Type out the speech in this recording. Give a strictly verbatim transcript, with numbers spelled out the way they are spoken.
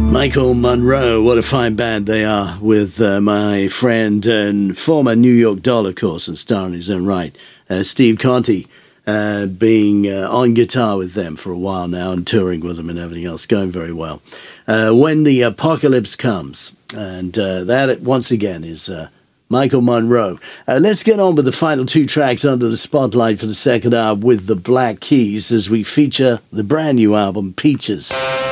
Michael Monroe, what a fine band they are, with uh, my friend and former New York Doll, of course, and star in his own right, uh, Steve Conti, uh, being uh, on guitar with them for a while now and touring with them and everything else, going very well. Uh, When the Apocalypse Comes, and uh, that, once again, is uh, Michael Monroe. Uh, let's get on with the final two tracks under the spotlight for the second hour with the Black Keys as we feature the brand new album, Peaches.